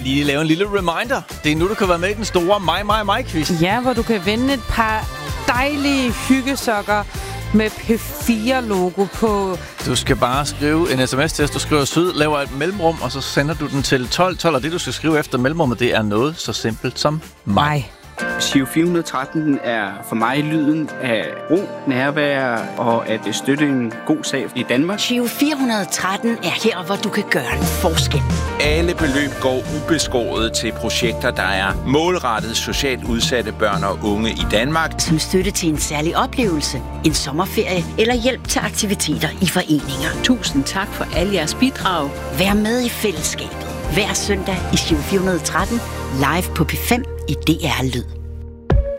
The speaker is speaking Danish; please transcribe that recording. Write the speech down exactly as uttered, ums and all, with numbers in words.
lige lave en lille reminder. Det er nu, du kan være med i den store mig, mig, mig-quiz. Ja, hvor du kan vinde et par dejlige hyggesokker med P fire-logo på. Du skal bare skrive en sms til os. Du skriver syd, laver et mellemrum, og så sender du den til tolv tolv. Og det, du skal skrive efter mellemrummet, det er noget så simpelt som mig. mig. Giro fire hundrede og tretten er for mig lyden af ro, nærvær og at støtte en god sag i Danmark. Giro fire hundrede og tretten er her, hvor du kan gøre en forskel. Alle beløb går ubeskåret til projekter, der er målrettet socialt udsatte børn og unge i Danmark. Som støtte til en særlig oplevelse, en sommerferie eller hjælp til aktiviteter i foreninger. Tusind tak for alle jeres bidrag. Vær med i fællesskabet hver søndag i Giro fire hundrede og tretten live på P fem i D R Lyd.